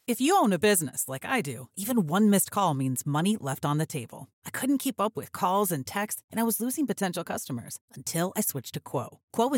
If you own a business like I do, even one missed call means money left on the table. I couldn't keep up with calls and texts, and I was losing potential customers until I switched to Quo. Quo